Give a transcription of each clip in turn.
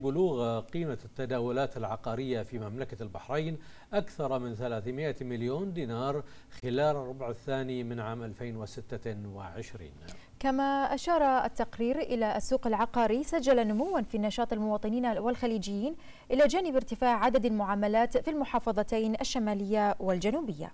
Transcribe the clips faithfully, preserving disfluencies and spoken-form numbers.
بلوغ قيمة التداولات العقارية في مملكة البحرين أكثر من ثلاثمائة مليون دينار خلال الربع الثاني من عام ألفين وستة وعشرين. كما أشار التقرير إلى السوق العقاري سجل نموا في نشاط المواطنين والخليجيين إلى جانب ارتفاع عدد المعاملات في المحافظتين الشمالية والجنوبية.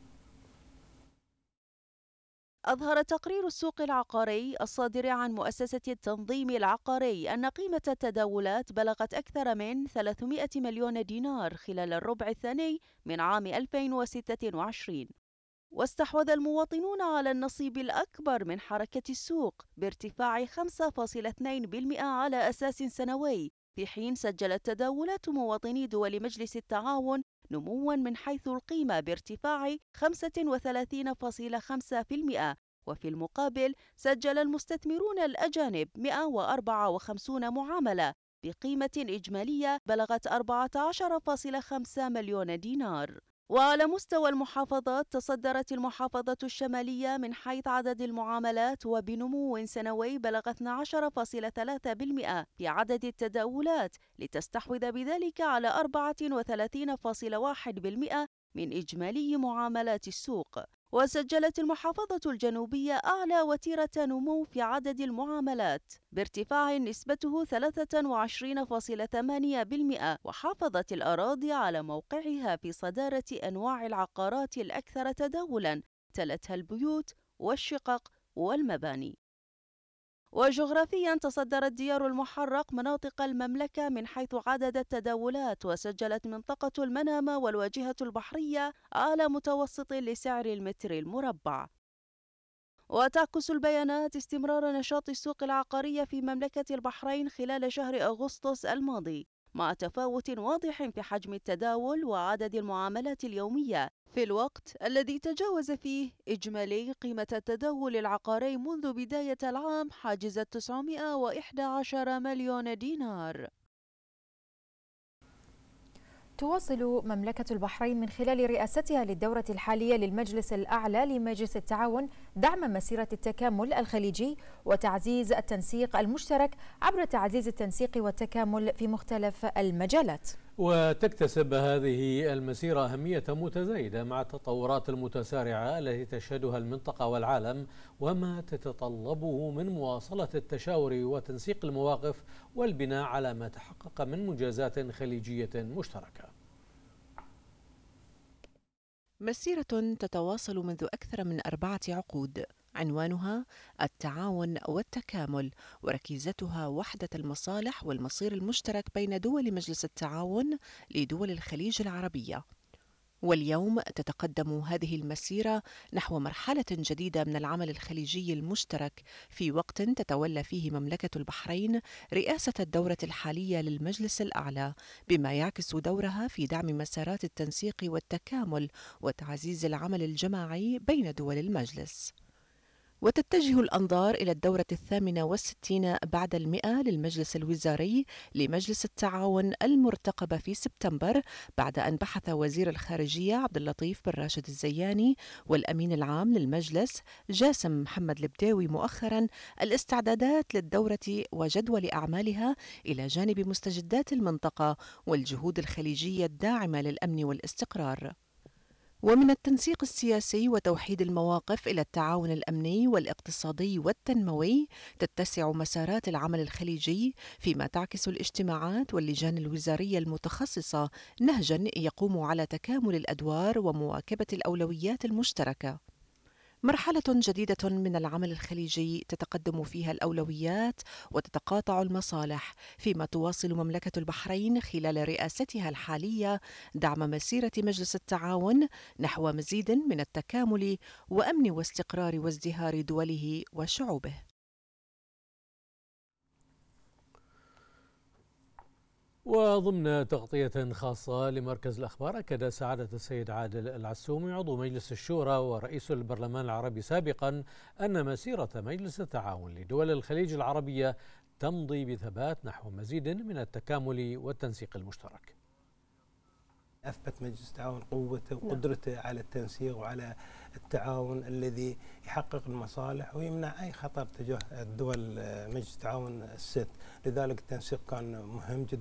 أظهر تقرير السوق العقاري الصادر عن مؤسسة التنظيم العقاري أن قيمة التداولات بلغت أكثر من ثلاثمائة مليون دينار خلال الربع الثاني من عام ألفين وستة وعشرين، واستحوذ المواطنون على النصيب الأكبر من حركة السوق بارتفاع خمسة فاصلة اثنين بالمئة على أساس سنوي، في حين سجلت تداولات مواطني دول مجلس التعاون نموا من حيث القيمة بارتفاع خمسة وثلاثين فاصلة خمسة بالمئة، وفي المقابل سجل المستثمرون الأجانب مئة وأربعة وخمسين معاملة بقيمة إجمالية بلغت أربعة عشر فاصلة خمسة مليون دينار. وعلى مستوى المحافظات تصدرت المحافظة الشمالية من حيث عدد المعاملات وبنمو سنوي بلغ اثنا عشر فاصلة ثلاثة بالمئة في عدد التداولات، لتستحوذ بذلك على أربعة وثلاثين فاصلة واحد بالمئة من إجمالي معاملات السوق. وسجلت المحافظة الجنوبية أعلى وتيرة نمو في عدد المعاملات بارتفاع نسبته ثلاثة وعشرين فاصلة ثمانية بالمئة، وحافظت الأراضي على موقعها في صدارة أنواع العقارات الأكثر تداولاً تلتها البيوت والشقق والمباني. وجغرافياً تصدرت ديار المحرق مناطق المملكة من حيث عدد التداولات، وسجلت منطقة المنامة والواجهة البحرية أعلى متوسط لسعر المتر المربع. وتعكس البيانات استمرار نشاط السوق العقارية في مملكة البحرين خلال شهر أغسطس الماضي، مع تفاوت واضح في حجم التداول وعدد المعاملات اليومية، في الوقت الذي تجاوز فيه إجمالي قيمة التداول العقاري منذ بداية العام حاجز تسعمائة وإحدى عشر مليون دينار. تواصل مملكة البحرين من خلال رئاستها للدورة الحالية للمجلس الأعلى لمجلس التعاون دعم مسيرة التكامل الخليجي وتعزيز التنسيق المشترك عبر تعزيز التنسيق والتكامل في مختلف المجالات. وتكتسب هذه المسيرة أهمية متزايدة مع التطورات المتسارعة التي تشهدها المنطقة والعالم، وما تتطلبه من مواصلة التشاور وتنسيق المواقف والبناء على ما تحقق من منجزات خليجية مشتركة. مسيرة تتواصل منذ أكثر من أربعة عقود، عنوانها التعاون والتكامل، وركيزتها وحدة المصالح والمصير المشترك بين دول مجلس التعاون لدول الخليج العربية. واليوم تتقدم هذه المسيرة نحو مرحلة جديدة من العمل الخليجي المشترك، في وقت تتولى فيه مملكة البحرين رئاسة الدورة الحالية للمجلس الأعلى، بما يعكس دورها في دعم مسارات التنسيق والتكامل وتعزيز العمل الجماعي بين دول المجلس. وتتجه الأنظار إلى الدورة الثامنة والستين بعد المئة للمجلس الوزاري لمجلس التعاون المرتقبة في سبتمبر، بعد أن بحث وزير الخارجية عبد اللطيف بن راشد الزياني والأمين العام للمجلس جاسم محمد البداوي مؤخرا الاستعدادات للدورة وجدول أعمالها إلى جانب مستجدات المنطقة والجهود الخليجية الداعمة للأمن والاستقرار. ومن التنسيق السياسي وتوحيد المواقف إلى التعاون الأمني والاقتصادي والتنموي تتسع مسارات العمل الخليجي، فيما تعكس الاجتماعات واللجان الوزارية المتخصصة نهجا يقوم على تكامل الأدوار ومواكبة الأولويات المشتركة. مرحلة جديدة من العمل الخليجي تتقدم فيها الأولويات وتتقاطع المصالح، فيما تواصل مملكة البحرين خلال رئاستها الحالية دعم مسيرة مجلس التعاون نحو مزيد من التكامل وأمن واستقرار وازدهار دوله وشعوبه. وضمن تغطية خاصة لمركز الأخبار، أكد سعادة السيد عادل العسومي عضو مجلس الشورى ورئيس البرلمان العربي سابقا أن مسيرة مجلس التعاون لدول الخليج العربية تمضي بثبات نحو مزيد من التكامل والتنسيق المشترك. أثبت مجلس التعاون قوته وقدرته نعم. على التنسيق وعلى التعاون الذي يحقق المصالح ويمنع أي خطر تجاه الدول مجلس التعاون الست، لذلك التنسيق كان مهم جدا.